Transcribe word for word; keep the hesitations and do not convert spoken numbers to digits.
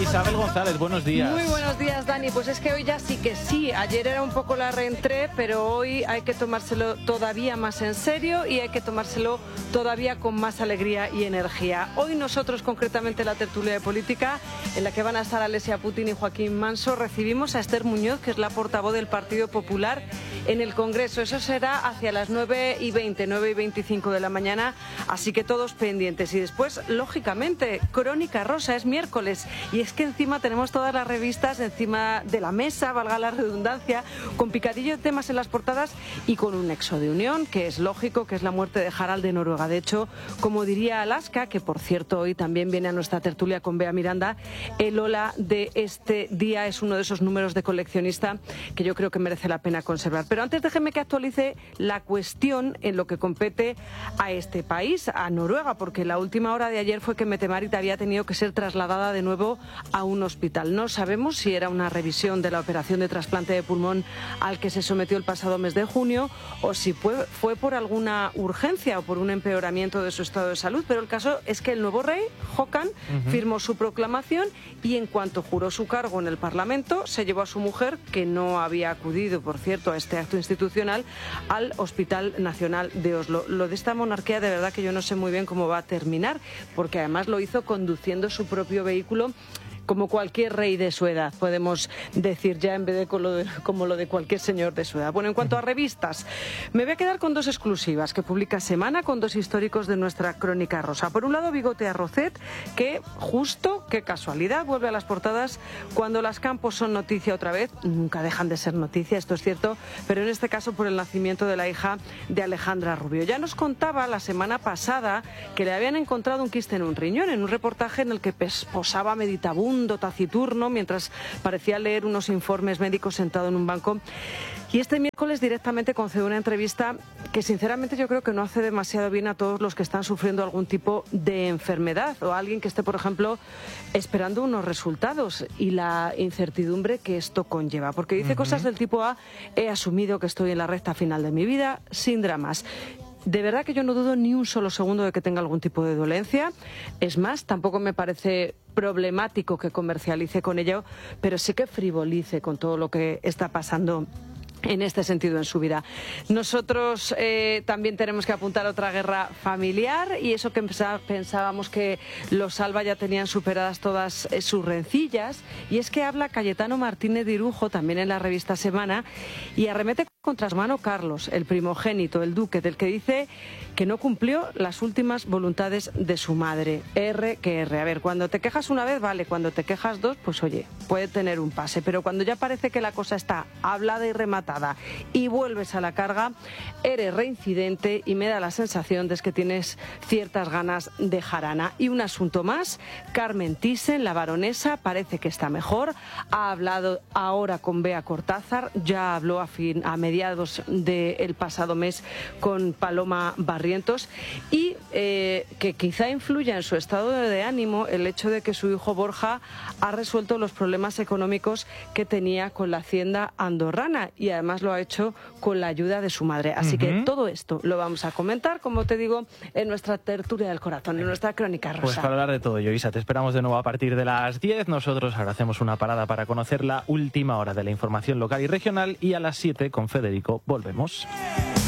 Isabel González, buenos días. Muy buenos días, Dani. Pues es que hoy ya sí que sí. Ayer era un poco la reentré, pero hoy hay que tomárselo todavía más en serio y hay que tomárselo todavía con más alegría y energía. Hoy nosotros, concretamente la tertulia de política, en la que van a estar Alesia Putin y Joaquín Manso, recibimos a Esther Muñoz, que es la portavoz del Partido Popular en el Congreso. Eso será hacia las nueve y veinte, nueve y veinticinco de la mañana, así que todos pendientes. Y después, lógicamente, Crónica Rosa, es miércoles y es que encima tenemos todas las revistas encima de la mesa, valga la redundancia, con picadillo de temas en las portadas y con un nexo de unión, que es lógico, que es la muerte de Harald de Noruega. De hecho, como diría Alaska, que por cierto hoy también viene a nuestra tertulia con Bea Miranda, el hola de este día es uno de esos números de coleccionista que yo creo que merece la pena conservar. Pero antes déjeme que actualice la cuestión en lo que compete a este país, a Noruega, porque la última hora de ayer fue que Mette-Marit había tenido que ser trasladada de nuevo a un hospital. No sabemos si era una revisión de la operación de trasplante de pulmón al que se sometió el pasado mes de junio o si fue, fue por alguna urgencia o por un empeoramiento de su estado de salud, pero el caso es que el nuevo rey, Håkan, uh-huh. firmó su proclamación y en cuanto juró su cargo en el Parlamento, se llevó a su mujer, que no había acudido, por cierto, a este acto institucional, al Hospital Nacional de Oslo. Lo de esta monarquía de verdad que yo no sé muy bien cómo va a terminar, porque además lo hizo conduciendo su propio vehículo, como cualquier rey de su edad, podemos decir ya, en vez de como, lo de como lo de cualquier señor de su edad. Bueno, en cuanto a revistas, me voy a quedar con dos exclusivas que publica Semana, con dos históricos de nuestra Crónica Rosa. Por un lado, Bigote Arrocet, que justo, qué casualidad, vuelve a las portadas cuando las Campos son noticia otra vez. Nunca dejan de ser noticia, esto es cierto, pero en este caso por el nacimiento de la hija de Alejandra Rubio. Ya nos contaba la semana pasada que le habían encontrado un quiste en un riñón, en un reportaje en el que posaba meditabundo, taciturno, mientras parecía leer unos informes médicos sentado en un banco. Y este miércoles directamente concedió una entrevista que sinceramente yo creo que no hace demasiado bien a todos los que están sufriendo algún tipo de enfermedad o a alguien que esté, por ejemplo, esperando unos resultados y la incertidumbre que esto conlleva. Porque dice uh-huh. cosas del tipo A: he asumido que estoy en la recta final de mi vida, sin dramas. De verdad que yo no dudo ni un solo segundo de que tenga algún tipo de dolencia. Es más, tampoco me parece problemático que comercialice con ello, pero sí que frivolice con todo lo que está pasando en este sentido en su vida. Nosotros eh, también tenemos que apuntar a otra guerra familiar, y eso que pensábamos que los Alba ya tenían superadas todas eh, sus rencillas, y es que habla Cayetano Martínez de Irujo también en la revista Semana y arremete contra su hermano Carlos, el primogénito, el duque, del que dice que no cumplió las últimas voluntades de su madre. R que R. A ver, cuando te quejas una vez, vale, cuando te quejas dos, pues oye, puede tener un pase, pero cuando ya parece que la cosa está hablada y rematada y vuelves a la carga, eres reincidente y me da la sensación de que tienes ciertas ganas de jarana. Y un asunto más, Carmen Thyssen, la baronesa, parece que está mejor, ha hablado ahora con Bea Cortázar, ya habló a, fin, a mediados del pasado mes con Paloma Barrientos, y eh, que quizá influya en su estado de ánimo el hecho de que su hijo Borja ha resuelto los problemas económicos que tenía con la hacienda andorrana, y además lo ha hecho con la ayuda de su madre. Así uh-huh. que todo esto lo vamos a comentar, como te digo, en nuestra tertulia del corazón, en nuestra Crónica Rosa. Pues para hablar de todo ello, Isa, te esperamos de nuevo a partir de las diez. Nosotros ahora hacemos una parada para conocer la última hora de la información local y regional, y a las siete con Federico volvemos.